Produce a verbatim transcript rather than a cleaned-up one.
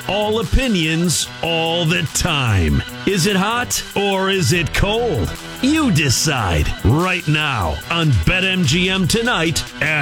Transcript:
all opinions, all the time. Is it hot or is it cold? You decide right now on BetMGM Tonight.